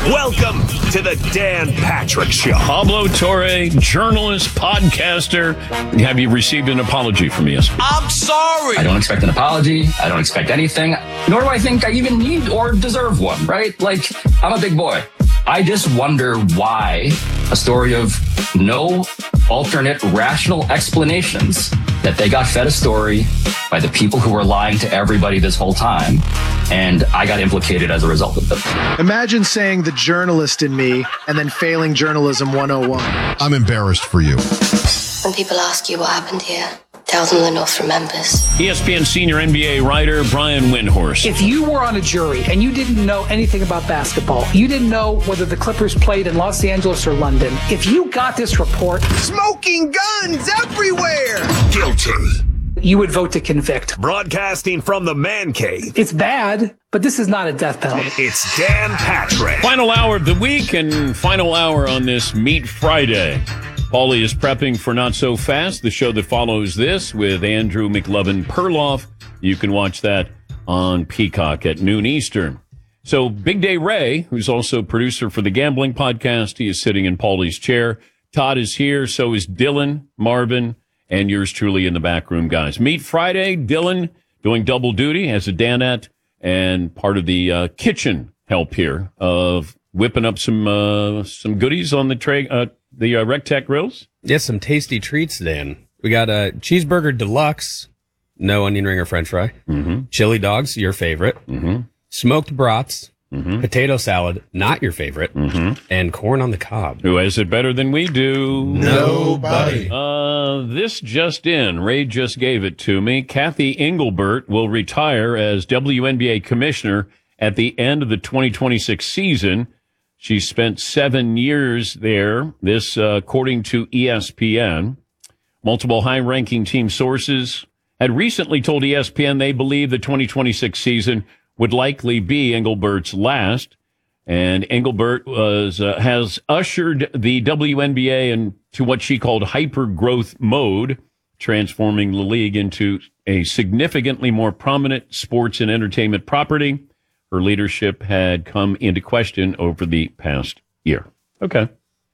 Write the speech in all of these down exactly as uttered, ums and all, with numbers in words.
Welcome to the Dan Patrick Show. Pablo Torre, journalist, podcaster. Have you received an apology from me? I'm sorry. I don't expect an apology. I don't expect anything. Nor do I think I even need or deserve one, right? Like, I'm a big boy. I just wonder why a story of no alternate rational explanations that they got fed a story by the people who were lying to everybody this whole time, and I got implicated as a result of it. Imagine saying the journalist in me and then failing journalism one oh one. I'm embarrassed for you. When people ask you what happened here, tell them the North remembers. E S P N senior N B A writer Brian Windhorst. If you were on a jury and you didn't know anything about basketball, you didn't know whether the Clippers played in Los Angeles or London, if you got this report, smoking guns everywhere, guilty, you would vote to convict. Broadcasting from the man cave. It's bad, but this is not a death penalty. It's Dan Patrick. Final hour of the week and final hour on this Meat Friday. Paulie is prepping for Not So Fast, the show that follows this with Andrew McLovin Perloff. You can watch that on Peacock at noon Eastern. So Big Day Ray, who's also producer for the Gambling Podcast, he is sitting in Paulie's chair. Todd is here. So is Dylan, Marvin, and yours truly in the back room, guys. Meat Friday, Dylan doing double duty as a Danette and part of the uh, kitchen help here of whipping up some uh, some goodies on the tray. Uh, The uh, Rectech grills? Yes, some tasty treats, Dan. We got a cheeseburger deluxe, no onion ring or french fry. Mm-hmm. Chili dogs, your favorite. Mm-hmm. Smoked brats. Mm-hmm. Potato salad, not your favorite. Mm-hmm. And corn on the cob. Who has it better than we do? Nobody. Uh, this just in. Ray just gave it to me. Kathy Engelbert will retire as W N B A commissioner at the end of the twenty twenty-six season. She spent seven years there, this uh, according to E S P N. Multiple high-ranking team sources had recently told E S P N they believe the twenty twenty-six season would likely be Engelbert's last. And Engelbert was uh, has ushered the W N B A into what she called hyper-growth mode, transforming the league into a significantly more prominent sports and entertainment property. Her leadership had come into question over the past year. Okay.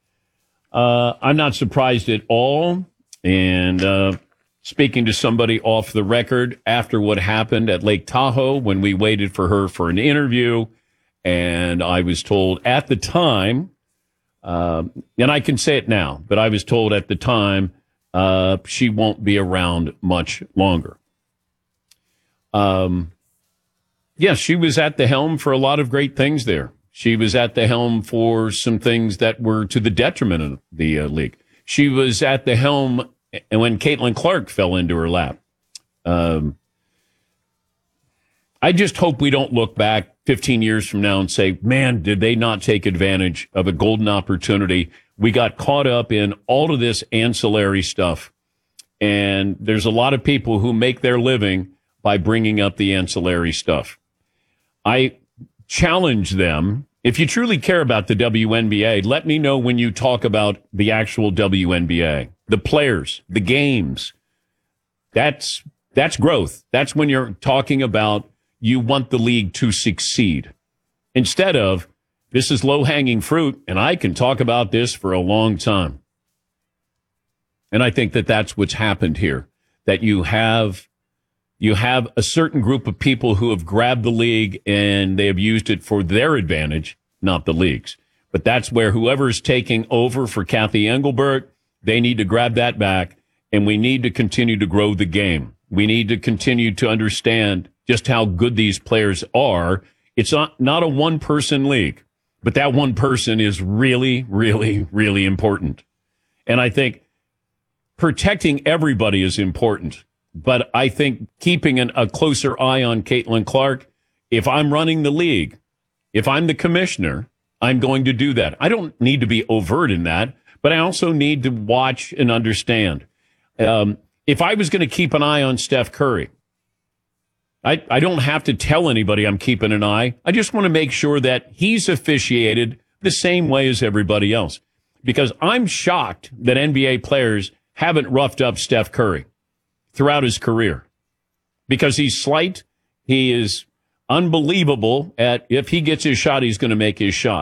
Uh, I'm not surprised at all. And uh, speaking to somebody off the record after what happened at Lake Tahoe when we waited for her for an interview, and I was told at the time, uh, and I can say it now, but I was told at the time uh, she won't be around much longer. Um. Yes, she was at the helm for a lot of great things there. She was at the helm for some things that were to the detriment of the uh, league. She was at the helm when Caitlin Clark fell into her lap. Um, I just hope we don't look back fifteen years from now and say, man, did they not take advantage of a golden opportunity? We got caught up in all of this ancillary stuff. And there's a lot of people who make their living by bringing up the ancillary stuff. I challenge them, if you truly care about the W N B A, let me know when you talk about the actual W N B A, the players, the games. That's that's growth. That's when you're talking about you want the league to succeed. Instead of, this is low-hanging fruit, and I can talk about this for a long time. And I think that that's what's happened here, that you have... You have a certain group of people who have grabbed the league and they have used it for their advantage, not the league's. But that's where whoever is taking over for Kathy Engelbert, they need to grab that back, and we need to continue to grow the game. We need to continue to understand just how good these players are. It's not, not a one-person league, but that one person is really, really, really important. And I think protecting everybody is important. But I think keeping an, a closer eye on Caitlin Clark, if I'm running the league, if I'm the commissioner, I'm going to do that. I don't need to be overt in that, but I also need to watch and understand. Um, if I was going to keep an eye on Steph Curry, I, I don't have to tell anybody I'm keeping an eye. I just want to make sure that he's officiated the same way as everybody else. Because I'm shocked that N B A players haven't roughed up Steph Curry throughout his career, because he's slight. He is unbelievable at, if he gets his shot, he's going to make his shot.